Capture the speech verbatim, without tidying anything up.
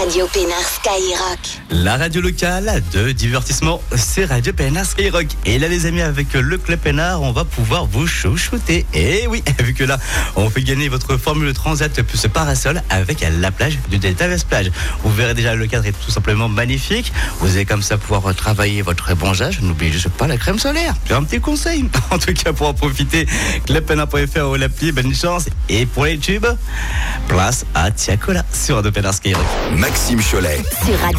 Radio Pénard Skyrock. La radio locale de divertissement, c'est Radio Pénard Skyrock. Et là les amis, avec le Club Pénard, on va pouvoir vous chouchouter. Et oui, vu que là, on fait gagner votre Formule Transat plus parasol avec la plage du Delta Vesplage. Vous verrez déjà, le cadre est tout simplement magnifique. Vous allez comme ça pouvoir travailler votre ébranchage. N'oubliez juste pas la crème solaire. J'ai un petit conseil. En tout cas, pour en profiter, club pénard point f r ou l'appli, bonne chance. Et pour les tubes, place à Tiakola sur Radio Pénard Skyrock. Maxime Cholet Sur Radio